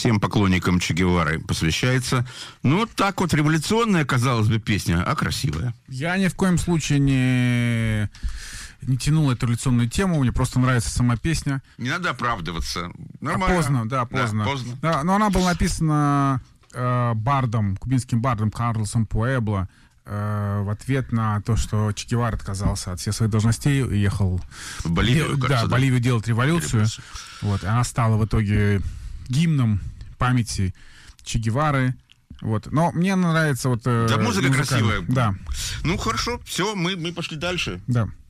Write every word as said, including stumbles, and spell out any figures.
всем поклонникам Че Гевары посвящается. Ну, так вот, революционная, казалось бы, песня, а красивая. Я ни в коем случае не, не тянул эту революционную тему, мне просто нравится сама песня. Не надо оправдываться. Нормально. А поздно, да, поздно. Да, поздно. Да, но она была написана э, бардом, кубинским бардом Карлосом Пуэбло, в ответ на то, что Че Гевара отказался от всех своих должностей и ехал в Боливию, де- кажется, да, да? Боливию делать революцию. Вот, и она стала в итоге гимном памяти Че Гевары. Вот. Но мне нравится вот... Да, музыка красивая. Да. Ну, хорошо, все, мы, мы пошли дальше. Да.